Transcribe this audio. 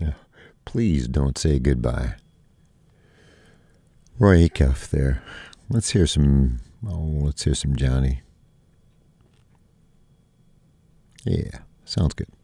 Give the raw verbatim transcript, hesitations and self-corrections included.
Yeah. Please don't say goodbye. Roy Acuff there. Let's hear some, oh, let's hear some Johnny. Yeah, sounds good.